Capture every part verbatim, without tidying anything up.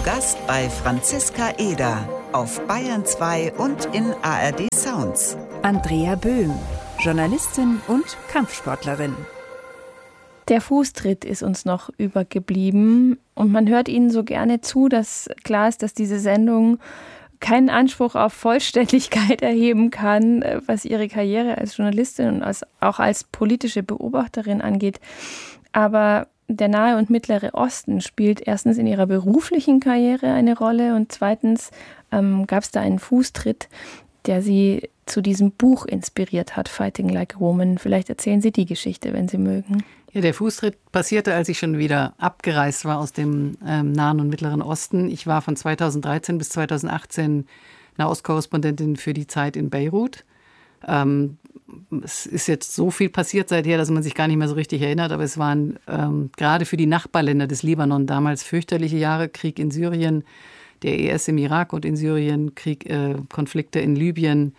Gast bei Franziska Eder auf Bayern zwei und in A R D Sounds. Andrea Böhm, Journalistin und Kampfsportlerin. Der Fußtritt ist uns noch übergeblieben und man hört Ihnen so gerne zu, dass klar ist, dass diese Sendung keinen Anspruch auf Vollständigkeit erheben kann, was Ihre Karriere als Journalistin und als, auch als politische Beobachterin angeht. Aber der Nahe und Mittlere Osten spielt erstens in Ihrer beruflichen Karriere eine Rolle und zweitens ähm, gab es da einen Fußtritt, der Sie zu diesem Buch inspiriert hat, Fighting Like a Woman. Vielleicht erzählen Sie die Geschichte, wenn Sie mögen. Ja, der Fußtritt passierte, als ich schon wieder abgereist war aus dem ähm, Nahen und Mittleren Osten. Ich war von zweitausenddreizehn bis zweitausendachtzehn Nahostkorrespondentin für die Zeit in Beirut. Ähm, es ist jetzt so viel passiert seither, dass man sich gar nicht mehr so richtig erinnert, aber es waren ähm, gerade für die Nachbarländer des Libanon damals fürchterliche Jahre, Krieg in Syrien, der I S im Irak und in Syrien, Krieg, äh, Konflikte in Libyen,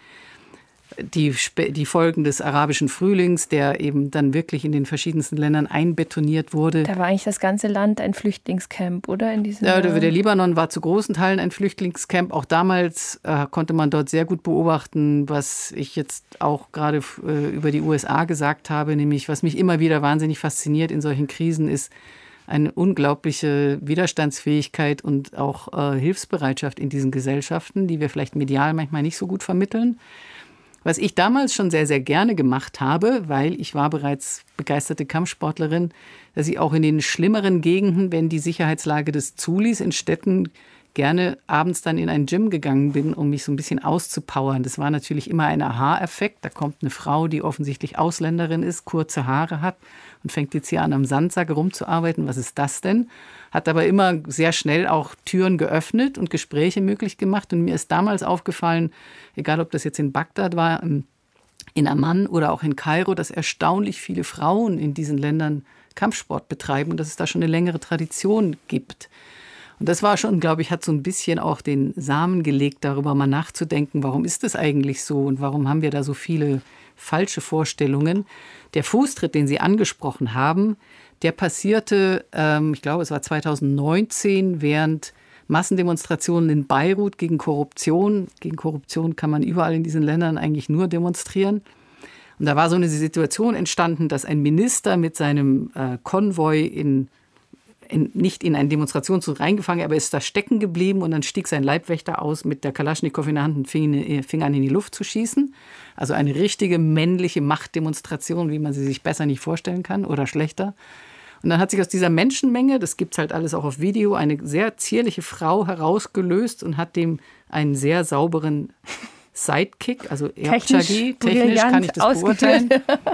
die, die Folgen des arabischen Frühlings, der eben dann wirklich in den verschiedensten Ländern einbetoniert wurde. Da war eigentlich das ganze Land ein Flüchtlingscamp, oder? In diesem ja, der Libanon war zu großen Teilen ein Flüchtlingscamp. Auch damals äh, konnte man dort sehr gut beobachten, was ich jetzt auch gerade äh, über die U S A gesagt habe, nämlich was mich immer wieder wahnsinnig fasziniert in solchen Krisen ist, eine unglaubliche Widerstandsfähigkeit und auch äh, Hilfsbereitschaft in diesen Gesellschaften, die wir vielleicht medial manchmal nicht so gut vermitteln. Was ich damals schon sehr, sehr gerne gemacht habe, weil ich war bereits begeisterte Kampfsportlerin, dass ich auch in den schlimmeren Gegenden, wenn die Sicherheitslage das zuließ, in Städten gerne abends dann in ein Gym gegangen bin, um mich so ein bisschen auszupowern. Das war natürlich immer ein Aha-Effekt. Da kommt eine Frau, die offensichtlich Ausländerin ist, kurze Haare hat und fängt jetzt hier an, am Sandsack rumzuarbeiten. Was ist das denn? Hat aber immer sehr schnell auch Türen geöffnet und Gespräche möglich gemacht. Und mir ist damals aufgefallen, egal ob das jetzt in Bagdad war, in Amman oder auch in Kairo, dass erstaunlich viele Frauen in diesen Ländern Kampfsport betreiben und dass es da schon eine längere Tradition gibt. Und das war schon, glaube ich, hat so ein bisschen auch den Samen gelegt, darüber mal nachzudenken, warum ist das eigentlich so und warum haben wir da so viele falsche Vorstellungen. Der Fußtritt, den Sie angesprochen haben, der passierte, ähm, ich glaube, es war zweitausendneunzehn, während Massendemonstrationen in Beirut gegen Korruption. Gegen Korruption kann man überall in diesen Ländern eigentlich nur demonstrieren. Und da war so eine Situation entstanden, dass ein Minister mit seinem äh, Konvoi in In, nicht in eine Demonstrationszug reingefangen, aber ist da stecken geblieben und dann stieg sein Leibwächter aus mit der Kalaschnikow in der Hand und fing, fing an, in die Luft zu schießen. Also eine richtige männliche Machtdemonstration, wie man sie sich besser nicht vorstellen kann oder schlechter. Und dann hat sich aus dieser Menschenmenge, das gibt's halt alles auch auf Video, eine sehr zierliche Frau herausgelöst und hat dem einen sehr sauberen Sidekick, also Erbchagi, technisch, technisch kann ich das beurteilen,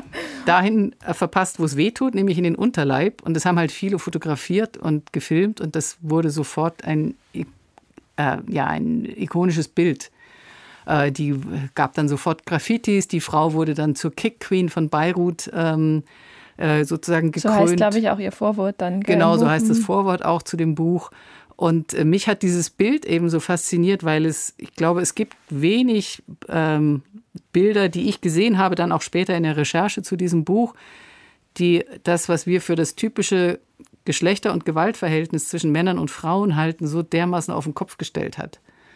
dahin verpasst, wo es weh tut, nämlich in den Unterleib. Und das haben halt viele fotografiert und gefilmt und das wurde sofort ein, äh, ja, ein ikonisches Bild. Äh, die gab dann sofort Graffitis, die Frau wurde dann zur Kick-Queen von Beirut ähm, äh, sozusagen gekrönt. So heißt, glaube ich, auch ihr Vorwort dann. Gell? Genau, so heißt das Vorwort auch zu dem Buch. Und mich hat dieses Bild eben so fasziniert, weil es, ich glaube, es gibt wenig ähm, Bilder, die ich gesehen habe, dann auch später in der Recherche zu diesem Buch, die das, was wir für das typische Geschlechter- und Gewaltverhältnis zwischen Männern und Frauen halten, so dermaßen auf den Kopf gestellt hat.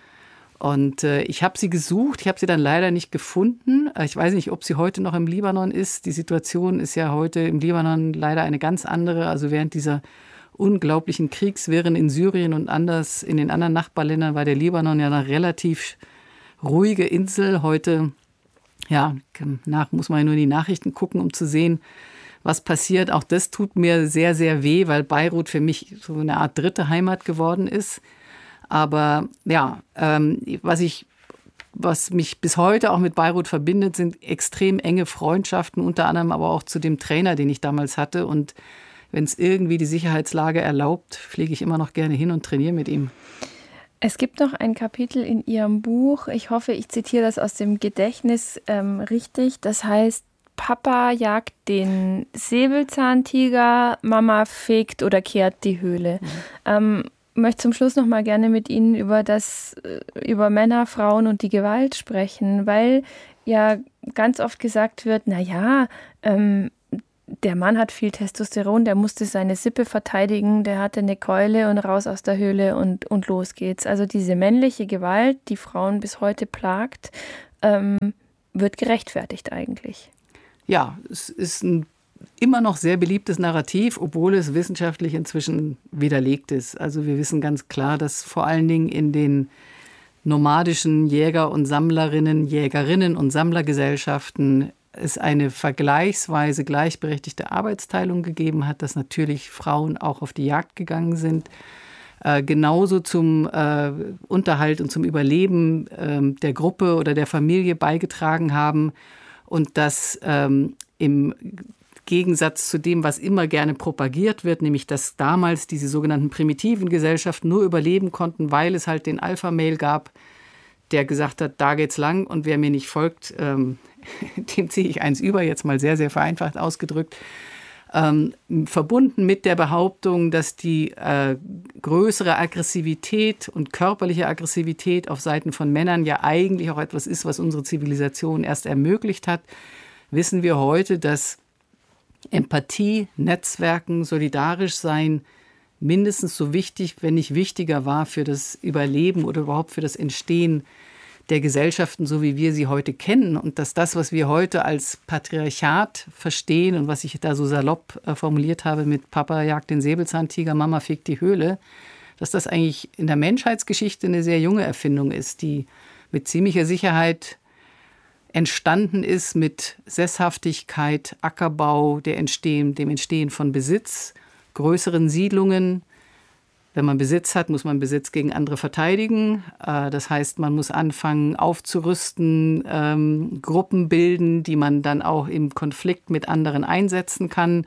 Und äh, ich habe sie gesucht, ich habe sie dann leider nicht gefunden. Ich weiß nicht, ob sie heute noch im Libanon ist. Die Situation ist ja heute im Libanon leider eine ganz andere. Also während dieser unglaublichen Kriegswirren in Syrien und anders in den anderen Nachbarländern war der Libanon ja eine relativ ruhige Insel. Heute, ja, nach muss man ja nur in die Nachrichten gucken, um zu sehen, was passiert. Auch das tut mir sehr, sehr weh, weil Beirut für mich so eine Art dritte Heimat geworden ist. Aber ja, ähm, was ich, was mich bis heute auch mit Beirut verbindet, sind extrem enge Freundschaften, unter anderem aber auch zu dem Trainer, den ich damals hatte. Und wenn es irgendwie die Sicherheitslage erlaubt, fliege ich immer noch gerne hin und trainiere mit ihm. Es gibt noch ein Kapitel in Ihrem Buch, ich hoffe, ich zitiere das aus dem Gedächtnis ähm, richtig, das heißt, Papa jagt den Säbelzahntiger, Mama fegt oder kehrt die Höhle. Mhm. Ähm, ich möchte zum Schluss noch mal gerne mit Ihnen über das, über Männer, Frauen und die Gewalt sprechen, weil ja ganz oft gesagt wird, na ja, ähm, der Mann hat viel Testosteron, der musste seine Sippe verteidigen, der hatte eine Keule und raus aus der Höhle und, und los geht's. Also diese männliche Gewalt, die Frauen bis heute plagt, ähm, wird gerechtfertigt eigentlich. Ja, es ist ein immer noch sehr beliebtes Narrativ, obwohl es wissenschaftlich inzwischen widerlegt ist. Also wir wissen ganz klar, dass vor allen Dingen in den nomadischen Jäger- und Sammlerinnen, Jägerinnen- und Sammlergesellschaften es eine vergleichsweise gleichberechtigte Arbeitsteilung gegeben hat, dass natürlich Frauen auch auf die Jagd gegangen sind, äh, genauso zum äh, Unterhalt und zum Überleben äh, der Gruppe oder der Familie beigetragen haben und dass ähm, im Gegensatz zu dem, was immer gerne propagiert wird, nämlich dass damals diese sogenannten primitiven Gesellschaften nur überleben konnten, weil es halt den Alpha-Male gab, der gesagt hat, da geht's lang und wer mir nicht folgt, ähm, dem ziehe ich eins über, jetzt mal sehr, sehr vereinfacht ausgedrückt. Ähm, verbunden mit der Behauptung, dass die äh, größere Aggressivität und körperliche Aggressivität auf Seiten von Männern ja eigentlich auch etwas ist, was unsere Zivilisation erst ermöglicht hat, wissen wir heute, dass Empathie, Netzwerken, solidarisch sein mindestens so wichtig, wenn nicht wichtiger war für das Überleben oder überhaupt für das Entstehen der Gesellschaften, so wie wir sie heute kennen. Und dass das, was wir heute als Patriarchat verstehen und was ich da so salopp äh, formuliert habe mit Papa jagt den Säbelzahntiger, Mama fegt die Höhle, dass das eigentlich in der Menschheitsgeschichte eine sehr junge Erfindung ist, die mit ziemlicher Sicherheit entstanden ist mit Sesshaftigkeit, Ackerbau, der Entstehen, dem Entstehen von Besitz, größeren Siedlungen. Wenn man Besitz hat, muss man Besitz gegen andere verteidigen. Das heißt, man muss anfangen aufzurüsten, ähm, Gruppen bilden, die man dann auch im Konflikt mit anderen einsetzen kann.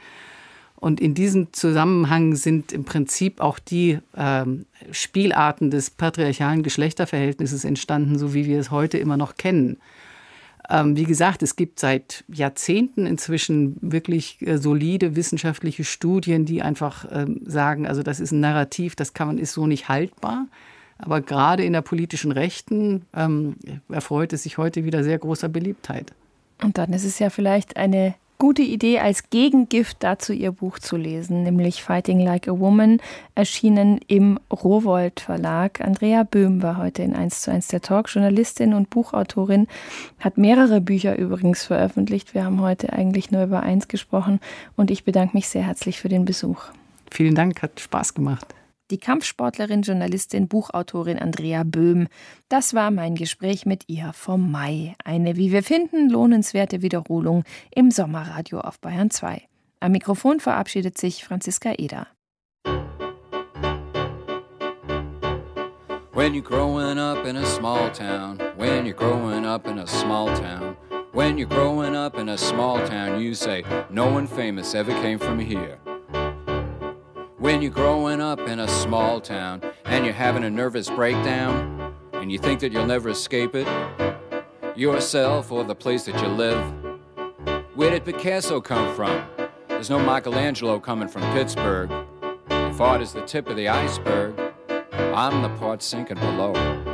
Und in diesem Zusammenhang sind im Prinzip auch die ähm, Spielarten des patriarchalen Geschlechterverhältnisses entstanden, so wie wir es heute immer noch kennen. Wie gesagt, es gibt seit Jahrzehnten inzwischen wirklich solide wissenschaftliche Studien, die einfach sagen, also das ist ein Narrativ, das kann man, ist so nicht haltbar. Aber gerade in der politischen Rechten ähm, erfreut es sich heute wieder sehr großer Beliebtheit. Und dann ist es ja vielleicht eine gute Idee, als Gegengift dazu ihr Buch zu lesen, nämlich Fighting Like a Woman, erschienen im Rowohlt Verlag. Andrea Böhm war heute in eins zu eins der Talk, Journalistin und Buchautorin, hat mehrere Bücher übrigens veröffentlicht. Wir haben heute eigentlich nur über eins gesprochen und ich bedanke mich sehr herzlich für den Besuch. Vielen Dank, hat Spaß gemacht. Die Kampfsportlerin, Journalistin, Buchautorin Andrea Böhm. Das war mein Gespräch mit ihr vom Mai. Eine, wie wir finden, lohnenswerte Wiederholung im Sommerradio auf Bayern zwei. Am Mikrofon verabschiedet sich Franziska Eder. When you're growing up in a small town, when you're growing up in a small town, when you're growing up in a small town, you say, no one famous ever came from here. When you're growing up in a small town and you're having a nervous breakdown and you think that you'll never escape it, yourself or the place that you live. Where did Picasso come from? There's no Michelangelo coming from Pittsburgh. If art is the tip of the iceberg, I'm the part sinking below.